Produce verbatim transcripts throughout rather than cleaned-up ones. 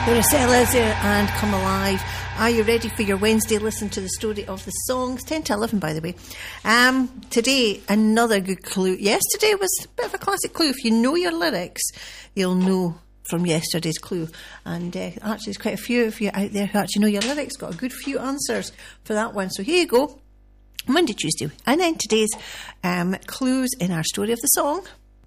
Rosellas and Come Alive. Are you ready for your Wednesday listen to the story of the songs? ten to eleven, by the way. Um, today, another good clue. Yesterday was a bit of a classic clue. If you know your lyrics, you'll know from yesterday's clue. And uh, actually, there's quite a few of you out there who actually know your lyrics. Got a good few answers for that one. So here you go. Monday, Tuesday. And then today's um, clues in our story of the song.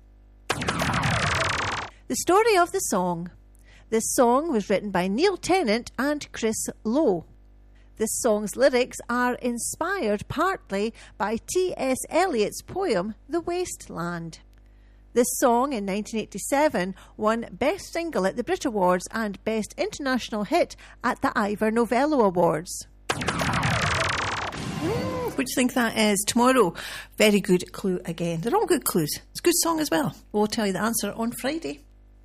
The story of the song. This song was written by Neil Tennant and Chris Lowe. This song's lyrics are inspired partly by T S Eliot's poem The Wasteland. This song in nineteen eighty-seven won Best Single at the Brit Awards and Best International Hit at the Ivor Novello Awards. Mm, what do you think that is? Tomorrow, very good clue again. They're all good clues. It's a good song as well. We'll tell you the answer on Friday.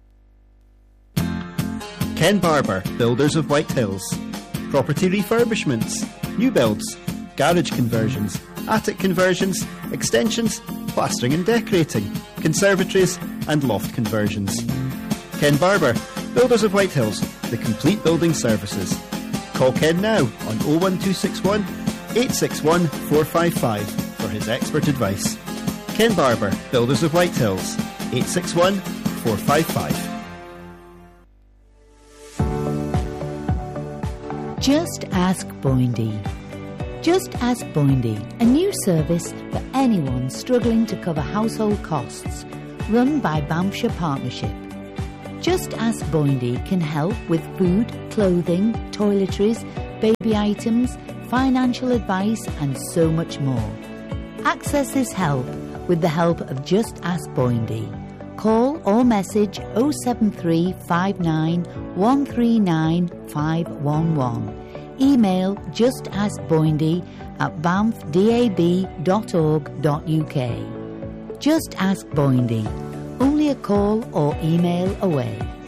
Ken Barber, Builders of White Hills. Property refurbishments, new builds, garage conversions, attic conversions, extensions, plastering and decorating, conservatories and loft conversions. Ken Barber, Builders of White Hills, the complete building services. Call Ken now on oh one two six one, eight six one, four five five for his expert advice. Ken Barber, Builders of White Hills, eight six one, four five five. Just Ask Boindy. Just Ask Boindy, a new service for anyone struggling to cover household costs, run by Banffshire Partnership. Just Ask Boindy can help with food, clothing, toiletries, baby items, financial advice and so much more. Access this help with the help of Just Ask Boindy. Call or message oh seven three five nine one three nine five one one. Email justaskboindy at banff dab dot org dot uk. Just Ask Boindy. Only a call or email away.